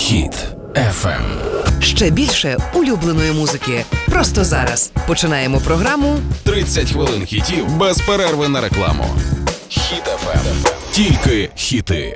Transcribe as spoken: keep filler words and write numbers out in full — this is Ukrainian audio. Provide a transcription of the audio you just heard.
Хіт еф ем. Ще більше улюбленої музики. Просто зараз. Починаємо програму тридцять хвилин хітів без перерви на рекламу. Хіт еф ем. Тільки хіти.